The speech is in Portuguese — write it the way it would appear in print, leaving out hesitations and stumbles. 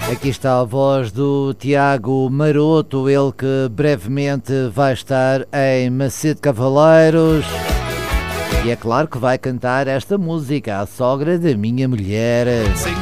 Aqui está a voz do Tiago Maroto, ele que brevemente vai estar em Macedo Cavaleiros. E é claro que vai cantar esta música, A Sogra da Minha Mulher.